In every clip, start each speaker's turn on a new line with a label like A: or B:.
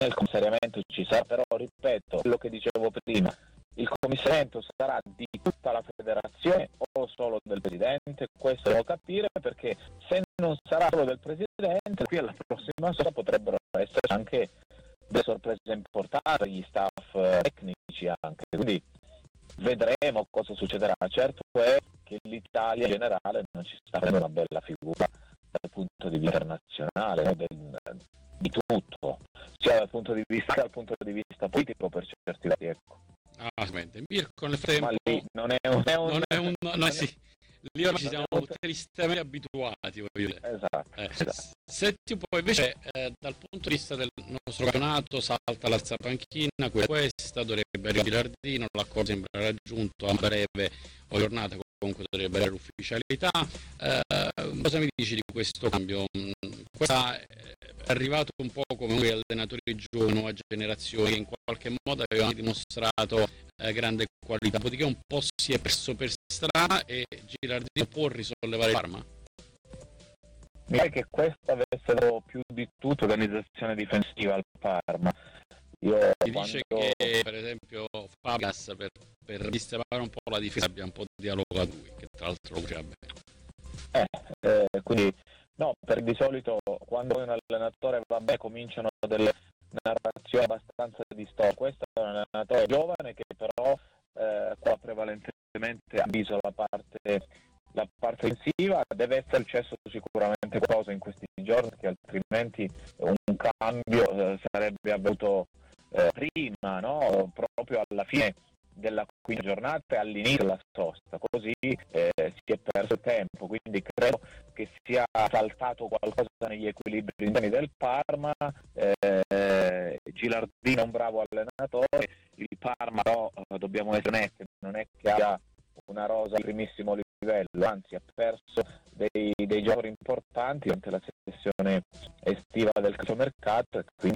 A: il commissariamento ci sarà, però ripeto quello che dicevo prima, il commissariamento sarà di tutta la federazione o solo del presidente? Questo devo capire, perché se non sarà solo del presidente, qui alla prossima sosta potrebbero essere anche delle sorprese importanti, gli staff tecnici anche, quindi vedremo cosa succederà. Certo è che l'Italia in generale non ci sta facendo una bella figura dal punto di vista internazionale, no? Di tutto, sia dal punto di vista politico per certi versi, ecco.
B: Mirko, nel frattempo,
A: ma lì non è
B: sì. Lì ormai ci siamo tristemente abituati, voglio dire.
A: Esatto.
B: Senti un po', invece, dal punto di vista del nostro campionato, salta l'alza panchina, questa dovrebbe arrivare Gilardino, l'accordo sembra raggiunto a breve o giornata, comunque dovrebbe avere l'ufficialità. Cosa mi dici di questo cambio? Questa è arrivato un po' come noi allenatori giovani, nuova generazione, che in qualche modo avevano dimostrato grande qualità, dopodiché un po' si è perso per strada e Gilardino può risollevare Parma?
A: Direi che questa avesse più di tutto organizzazione difensiva al Parma.
B: Dice che per esempio Fabias per sistemare un po' la difesa abbia un po' dialogato lui, che tra l'altro lo faceva bene.
A: Quindi no, per di solito quando un allenatore va bene cominciano delle narrazioni abbastanza distorte. Questo è un allenatore giovane che però qua prevalentemente ha visto la parte offensiva. Deve essere successo sicuramente qualcosa in questi giorni, che altrimenti un cambio sarebbe avvenuto prima, no? Proprio alla fine della quinta giornata e all'inizio della sosta, così si è perso tempo, quindi credo che sia saltato qualcosa negli equilibri interni del Parma. Gilardino è un bravo allenatore, il Parma però dobbiamo essere onesti, non è che abbia una rosa al primissimo livello, anzi ha perso dei giocatori importanti durante la sessione estiva del calciomercato, e quindi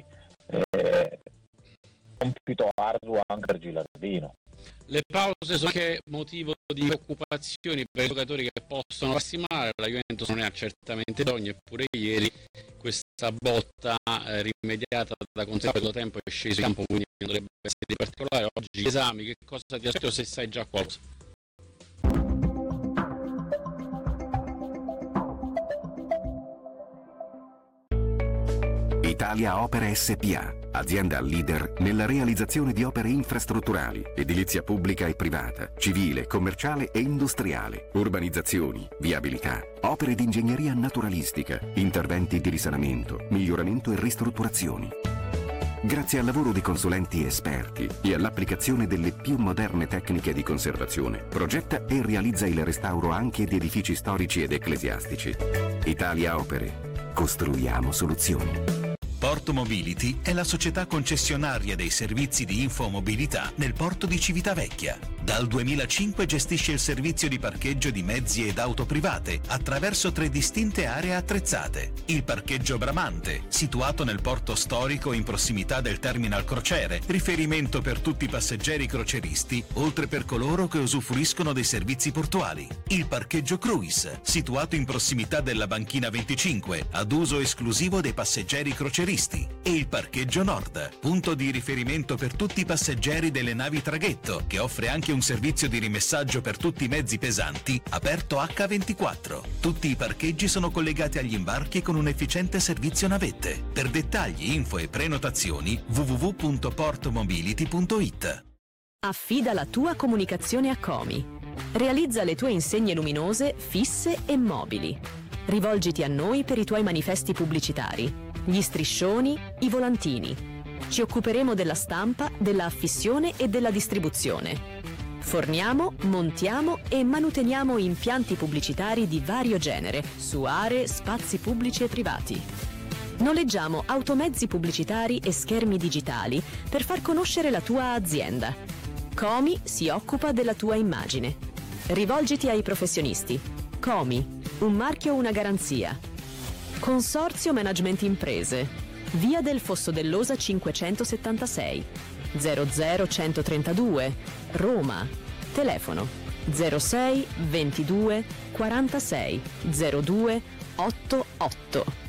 A: compito arduo anche per Gilardino.
B: Le pause sono anche motivo di preoccupazioni per i giocatori che possono farsi male. La Juventus non ne ha certamente bisogno, eppure ieri questa botta rimediata da considerevole tempo è sceso in campo, quindi non dovrebbe essere di particolare. Oggi gli esami, che cosa ti aspetto, se sai già qualcosa?
C: Italia Opere SpA, azienda leader nella realizzazione di opere infrastrutturali, edilizia pubblica e privata, civile, commerciale e industriale, urbanizzazioni, viabilità, opere di ingegneria naturalistica, interventi di risanamento, miglioramento e ristrutturazioni. Grazie al lavoro di consulenti esperti e all'applicazione delle più moderne tecniche di conservazione, progetta e realizza il restauro anche di edifici storici ed ecclesiastici. Italia Opere. Costruiamo soluzioni.
D: Porto Mobility è la società concessionaria dei servizi di infomobilità nel porto di Civitavecchia. Dal 2005 gestisce il servizio di parcheggio di mezzi ed auto private attraverso 3 distinte aree attrezzate. Il parcheggio Bramante, situato nel porto storico in prossimità del terminal crociere, riferimento per tutti i passeggeri croceristi, oltre per coloro che usufruiscono dei servizi portuali. Il parcheggio Cruise, situato in prossimità della banchina 25, ad uso esclusivo dei passeggeri croceristi. E il parcheggio Nord, punto di riferimento per tutti i passeggeri delle navi traghetto, che offre anche un servizio di rimessaggio per tutti i mezzi pesanti, aperto H24. Tutti i parcheggi sono collegati agli imbarchi con un efficiente servizio navette. Per dettagli, info e prenotazioni www.portomobility.it.
E: Affida la tua comunicazione a Comi. Realizza le tue insegne luminose fisse e mobili. Rivolgiti a noi per i tuoi manifesti pubblicitari, gli striscioni, i volantini. Ci occuperemo della stampa, della affissione e della distribuzione. Forniamo, montiamo e manuteniamo impianti pubblicitari di vario genere su aree, spazi pubblici e privati. Noleggiamo automezzi pubblicitari e schermi digitali per far conoscere la tua azienda. Comi si occupa della tua immagine. Rivolgiti ai professionisti. Comi, un marchio, una garanzia. Consorzio Management Imprese, via del Fosso dell'Osa 576, 00132, Roma. Telefono 06 22 46 02 88.